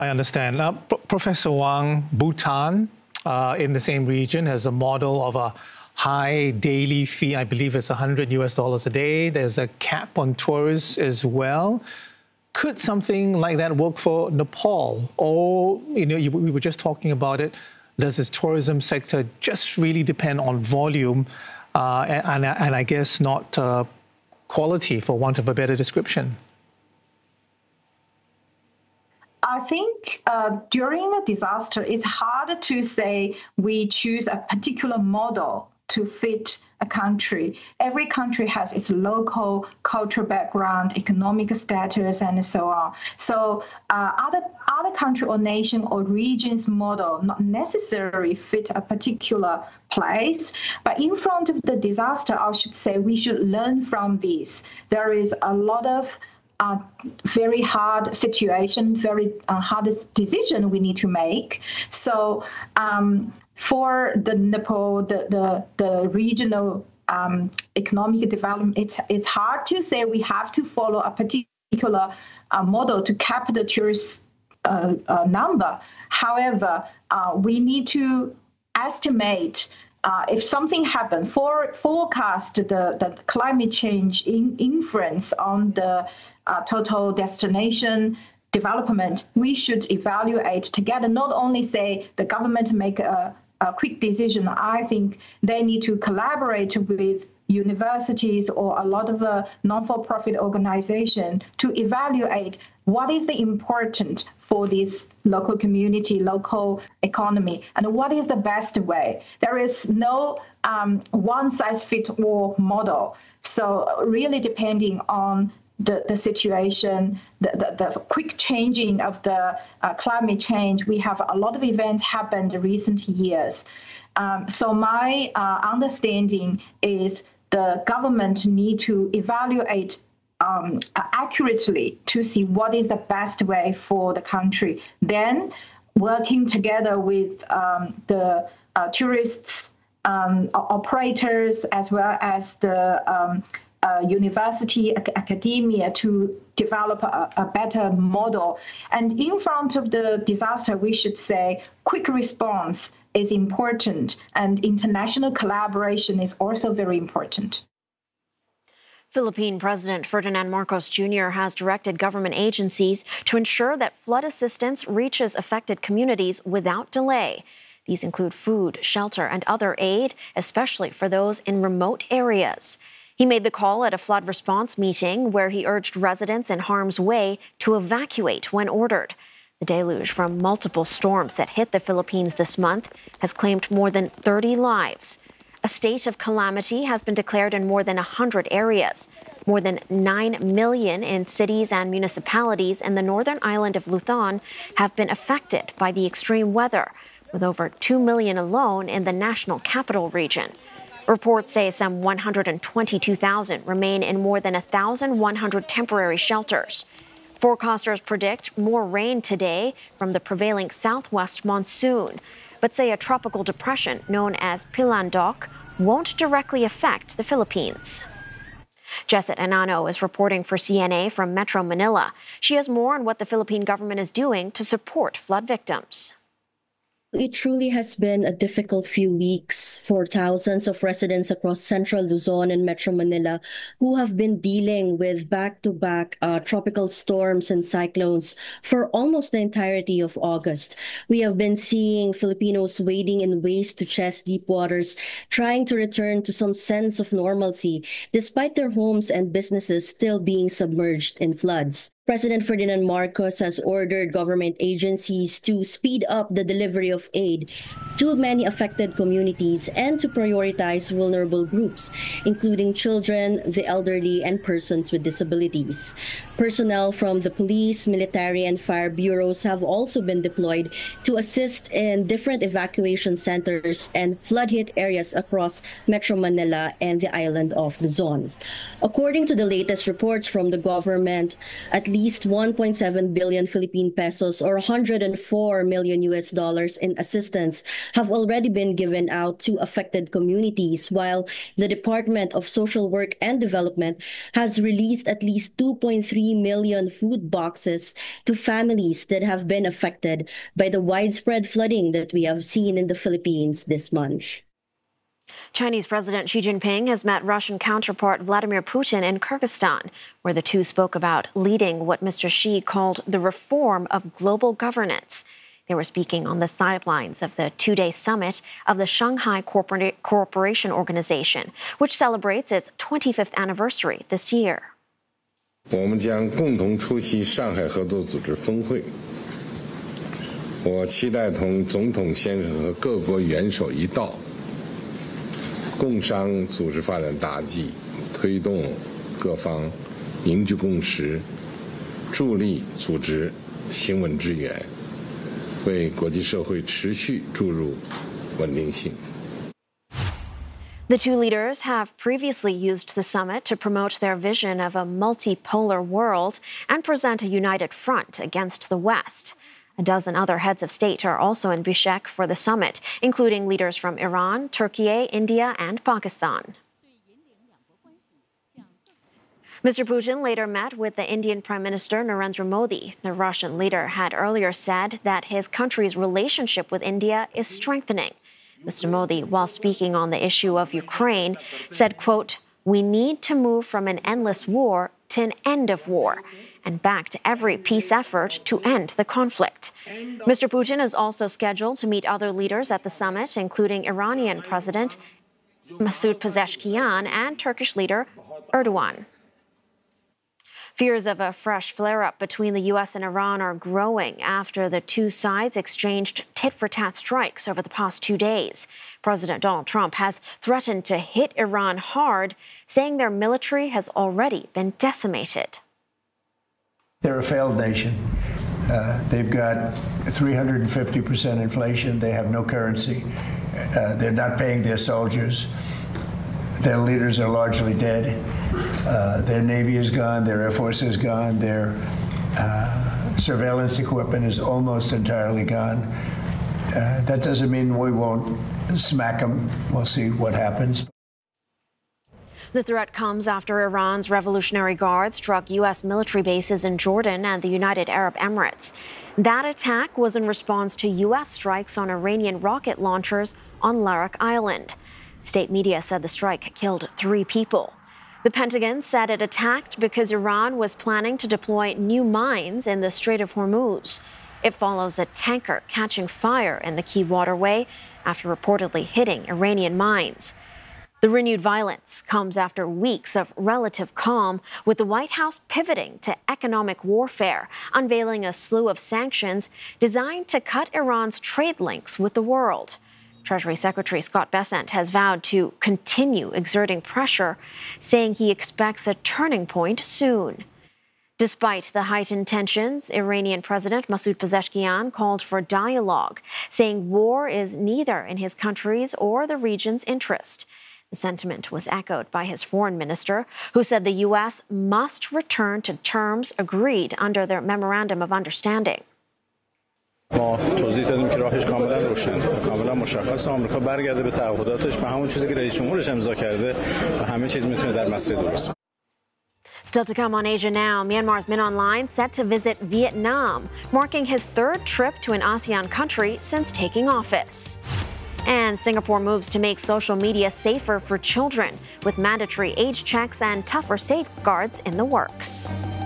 I understand. Professor Wang, Bhutan, in the same region, has a model of a high daily fee. I believe it's $100 a day. There's a cap on tourists as well. Could something like that work for Nepal? Or, we were just talking about it. Does this tourism sector just really depend on volume and I guess not quality, for want of a better description? I think during a disaster, it's hard to say we choose a particular model to fit a country. Every country has its local cultural background, economic status, and so on. So other country or nation or region's model not necessarily fit a particular place. But in front of the disaster, I should say we should learn from this. There is a lot of very hard situation, very hard decision we need to make. So for the Nepal, the regional economic development, it's hard to say we have to follow a particular model to cap the tourist number. However, we need to estimate if something happens, forecast the climate change influence on the total destination development. We should evaluate together, not only say the government make a quick decision. I think they need to collaborate with universities or a lot of non-for-profit organizations to evaluate what is the important for this local community, local economy, and what is the best way. There is no one-size-fits-all model. So really depending on the situation, the quick changing of the climate change, we have a lot of events happened in recent years. So my understanding is the government need to evaluate accurately to see what is the best way for the country. Then working together with the tourists, operators, as well as the university, academia to develop a better model. And in front of the disaster, we should say quick response is important, and international collaboration is also very important. Philippine President Ferdinand Marcos Jr. has directed government agencies to ensure that flood assistance reaches affected communities without delay. These include food, shelter, and other aid, especially for those in remote areas. He made the call at a flood response meeting where he urged residents in harm's way to evacuate when ordered. The deluge from multiple storms that hit the Philippines this month has claimed more than 30 lives. A state of calamity has been declared in more than 100 areas. More than 9 million in cities and municipalities in the northern island of Luzon have been affected by the extreme weather, with over 2 million alone in the national capital region. Reports say some 122,000 remain in more than 1,100 temporary shelters. Forecasters predict more rain today from the prevailing southwest monsoon, but say a tropical depression known as Pilandok won't directly affect the Philippines. Jesset Anano is reporting for CNA from Metro Manila. She has more on what the Philippine government is doing to support flood victims. It truly has been a difficult few weeks for thousands of residents across central Luzon and Metro Manila who have been dealing with back-to-back tropical storms and cyclones for almost the entirety of August. We have been seeing Filipinos wading in waist-to-chest deep waters, trying to return to some sense of normalcy, despite their homes and businesses still being submerged in floods. President Ferdinand Marcos has ordered government agencies to speed up the delivery of aid to many affected communities and to prioritize vulnerable groups, including children, the elderly, and persons with disabilities. Personnel from the police, military, and fire bureaus have also been deployed to assist in different evacuation centers and flood-hit areas across Metro Manila and the island of Luzon. According to the latest reports from the government, at least 1.7 billion Philippine pesos or $104 million in assistance have already been given out to affected communities, while the Department of Social Work and Development has released at least 2.3 million food boxes to families that have been affected by the widespread flooding that we have seen in the Philippines this month. Chinese President Xi Jinping has met Russian counterpart Vladimir Putin in Kyrgyzstan, where the two spoke about leading what Mr. Xi called the reform of global governance. They were speaking on the sidelines of the two-day summit of the Shanghai Cooperation Organization, which celebrates its 25th anniversary this year. 我们将共同出席上海合作组织峰会。我期待同总统先生和各国元首一道，共商组织发展大计，推动各方凝聚共识，助力组织行稳致远，为国际社会持续注入稳定性。 The two leaders have previously used the summit to promote their vision of a multipolar world and present a united front against the West. A dozen other heads of state are also in Bishkek for the summit, including leaders from Iran, Turkey, India, and Pakistan. Mr. Putin later met with the Indian Prime Minister Narendra Modi. The Russian leader had earlier said that his country's relationship with India is strengthening. Mr. Modi, while speaking on the issue of Ukraine, said, quote, "We need to move from an endless war to an end of war and backed every peace effort to end the conflict." Mr. Putin is also scheduled to meet other leaders at the summit, including Iranian President Masoud Pezeshkian and Turkish leader Erdogan. Fears of a fresh flare-up between the U.S. and Iran are growing after the two sides exchanged tit-for-tat strikes over the past 2 days. President Donald Trump has threatened to hit Iran hard, saying their military has already been decimated. They're a failed nation. They've got 350% inflation. They have no currency. They're not paying their soldiers. Their leaders are largely dead. Their Navy is gone. Their Air Force is gone. Their surveillance equipment is almost entirely gone. That doesn't mean we won't smack them. We'll see what happens. The threat comes after Iran's Revolutionary Guard struck U.S. military bases in Jordan and the United Arab Emirates. That attack was in response to U.S. strikes on Iranian rocket launchers on Larak Island. State media said the strike killed 3 people. The Pentagon said it attacked because Iran was planning to deploy new mines in the Strait of Hormuz. It follows a tanker catching fire in the key waterway after reportedly hitting Iranian mines. The renewed violence comes after weeks of relative calm, with the White House pivoting to economic warfare, unveiling a slew of sanctions designed to cut Iran's trade links with the world. Treasury Secretary Scott Bessent has vowed to continue exerting pressure, saying he expects a turning point soon. Despite the heightened tensions, Iranian President Masoud Pezeshkian called for dialogue, saying war is neither in his country's or the region's interest. The sentiment was echoed by his foreign minister, who said the U.S. must return to terms agreed under their Memorandum of Understanding. ما توضیح دادیم که راهش کاملا روشن کاملا مشخص آمریکا برگرده به تعهداتش به همون چیزی که رئیس جمهورش امضا کرده و همه چیز میتونه در مسیر درست. Still to come on Asia Now, Myanmar's Min Aung Hlaing set to visit Vietnam, marking his 3rd trip to an ASEAN country since taking office. And Singapore moves to make social media safer for children, with mandatory age checks and tougher safeguards in the works.